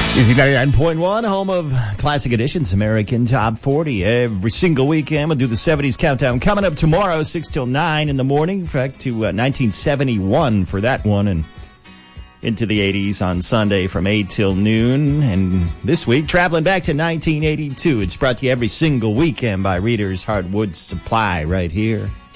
Easy 99.1, home of Classic Editions, American Top 40. Every single weekend, we'll do the 70s countdown. Coming up tomorrow, 6 till 9 in the morning. In fact, to 1971 for that one, and into the 80s on Sunday from 8 till noon. And this week, traveling back to 1982. It's brought to you every single weekend by Reader's Hardwood Supply right here